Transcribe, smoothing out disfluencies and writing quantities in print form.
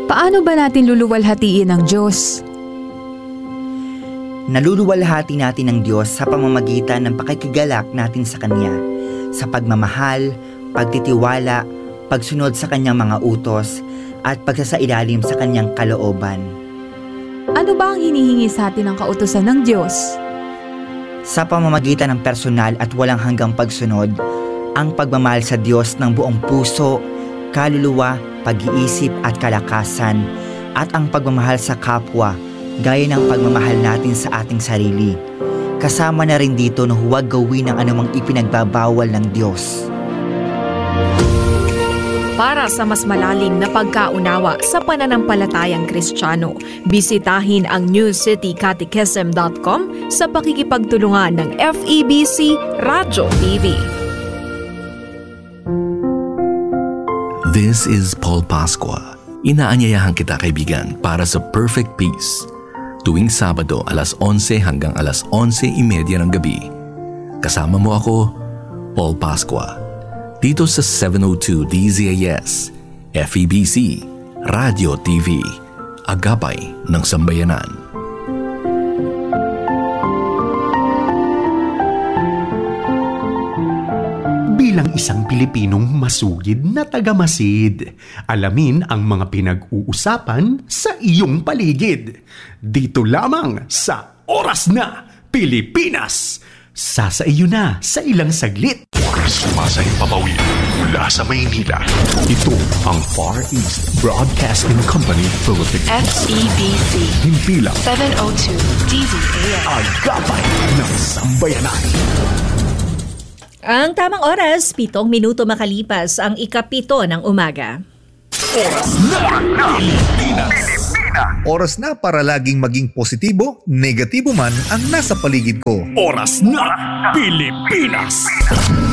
Paano ba natin luluwalhatiin ang Diyos? Naluluwalhati natin ng Diyos sa pamamagitan ng pakikigalak natin sa Kanya, sa pagmamahal, pagtitiwala, pagsunod sa Kanyang mga utos, at pagsasailalim sa Kanyang kalooban. Ano ba ang hinihingi sa atin ng kautusan ng Diyos? Sa pamamagitan ng personal at walang hanggang pagsunod, ang pagmamahal sa Diyos ng buong puso, kaluluwa, pag-iisip at kalakasan, at ang pagmamahal sa kapwa, gaya ng pagmamahal natin sa ating sarili. Kasama na rin dito na huwag gawin ang anumang ipinagbabawal ng Diyos. Para sa mas malalim na pagkaunawa sa pananampalatayang Kristiyano, bisitahin ang newcitycatechism.com sa pakikipagtulungan ng FEBC Radio TV. This is Paul Pascua. Inaanyayahan kita, kaibigan, para sa Perfect Peace. Tuwing Sabado, alas 11 hanggang alas 11:30 ng gabi. Kasama mo ako, Paul Pascua. Dito sa 702 DZAS, FEBC, Radio TV, Agapay ng Sambayanan. Bilang isang Pilipinong masugid na taga-Masid, alamin ang mga pinag-uusapan sa iyong paligid. Dito lamang sa Oras Na Pilipinas! Sasa iyo na sa ilang saglit. Sumasahing papawid mula sa Maynila. Ito ang Far East Broadcasting Company Philippines. FEBC. Himpilang 702 DZAS. Agapay ng Sambayanan. Ang tamang oras, 7 minuto makalipas ang ika-7 ng umaga. Oras na Pilipinas. Oras na para laging maging positibo, negatibo man ang nasa paligid ko. Oras na Pilipinas.